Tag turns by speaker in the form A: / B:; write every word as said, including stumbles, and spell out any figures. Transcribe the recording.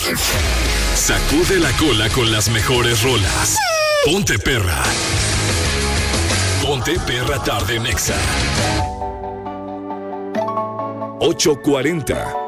A: Sacude la cola con las mejores rolas. Ponte perra. Ponte perra tarde en Exa. ocho cuarenta.